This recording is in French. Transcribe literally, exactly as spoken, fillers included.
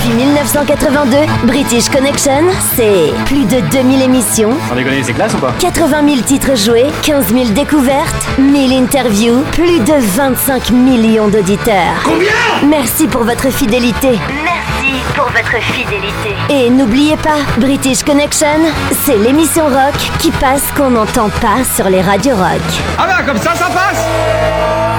Depuis mille neuf cent quatre-vingt-deux, British Connection, c'est plus de deux mille émissions, Sans déconner, c'est classe ou pas? quatre-vingt mille titres joués, quinze mille découvertes, mille interviews, plus de vingt-cinq millions d'auditeurs. Combien? Merci pour votre fidélité. Merci pour votre fidélité. Et n'oubliez pas, British Connection, c'est l'émission rock qui passe qu'on n'entend pas sur les radios rock. Ah bah comme ça, ça passe.